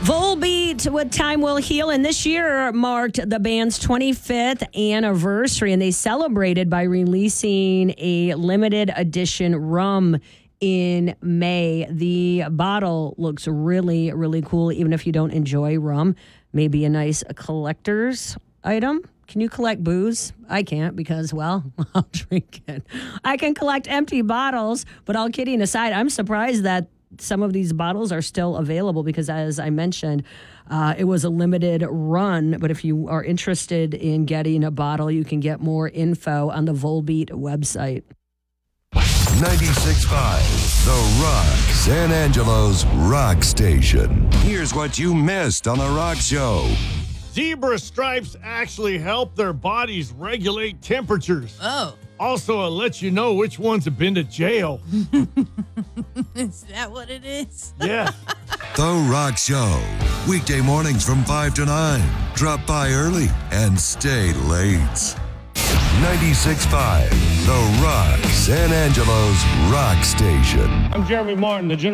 Volbeat with Time Will Heal, and this year marked the band's 25th anniversary, and they celebrated by releasing a limited edition rum in May. The bottle looks really, really cool, even if you don't enjoy rum. Maybe a nice collector's item. Can you collect booze? I can't because, well, I'll drink it. I can collect empty bottles, but all kidding aside, I'm surprised that some of these bottles are still available because, as I mentioned, it was a limited run. But if you are interested in getting a bottle, you can get more info on the Volbeat website. 96.5, The Rock, San Angelo's rock station. Here's what you missed on The Rock Show. Zebra stripes actually help their bodies regulate temperatures. Oh. Also, it lets you know which ones have been to jail. Is that what it is? Yeah. The Rock Show. Weekday mornings from 5 to 9. Drop by early and stay late. 96.5, The Rock, San Angelo's rock station. I'm Jeremy Martin, the general